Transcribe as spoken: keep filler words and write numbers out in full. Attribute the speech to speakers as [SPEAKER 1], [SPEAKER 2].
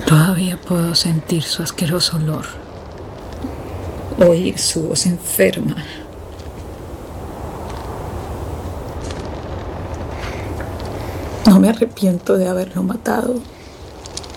[SPEAKER 1] Todavía puedo sentir su asqueroso olor, oír su voz enferma. No me arrepiento de haberlo matado.